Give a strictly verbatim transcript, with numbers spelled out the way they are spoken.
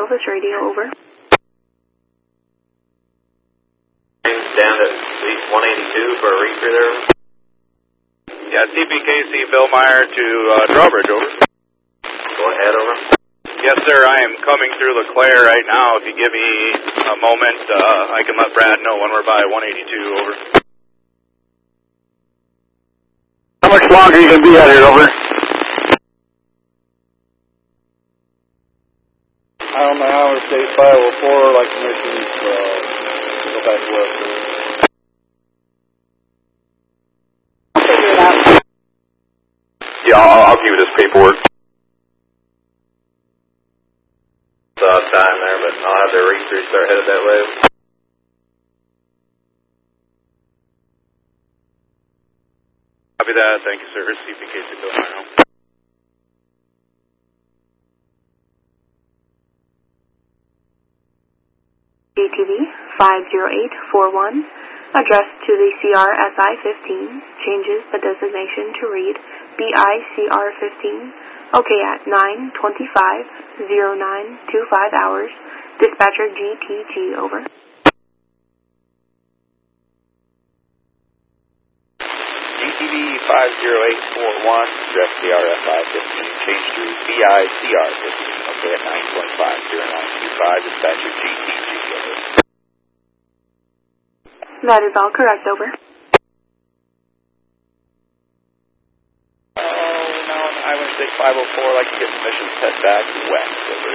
Elvis Radio, over. Down to at least one eighty-two for a reach there. Yeah, T P K C Bill Meyer to uh, Drawbridge, over. Go ahead, over. Yes, sir, I am coming through LeClaire right now. If you give me a moment, uh, I can let Brad know when we're by one eighty-two, over. How much longer are you going to be out here, over? I don't know how to stay five oh four, like missions, uh, go back west. Figure it out. Yeah, I'll, I'll give you this paperwork. It's odd time there, but I'll have the reach through start headed that way. Copy that. Thank you, sir. T P K C Bill Meyer. G T V five zero eight four one, addressed to the C R S I fifteen, changes the designation to read B I C R fifteen, okay at nine twenty-five oh nine twenty-five hours, dispatcher G T G, over. G T V five zero eight four one, address C R S I fifteen, change to B I C R fifteen, okay at nine twenty-five oh nine twenty-five, dispatcher G T G, over. That is all correct, over. Oh, no, I went six five oh four, I'd like to get permission to head back west, over.